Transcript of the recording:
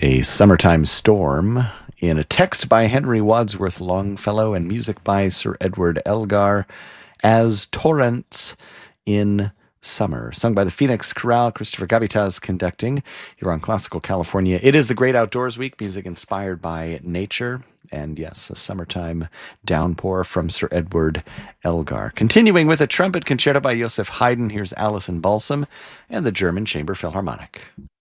A Summertime Storm in a text by Henry Wadsworth Longfellow and music by Sir Edward Elgar as Torrents in Summer, sung by the Phoenix Chorale, Christopher Gavitas conducting here on Classical California. It is the Great Outdoors Week, music inspired by nature, and yes, a summertime downpour from Sir Edward Elgar. Continuing with a trumpet concerto by Joseph Haydn, here's Alison Balsam and the German Chamber Philharmonic.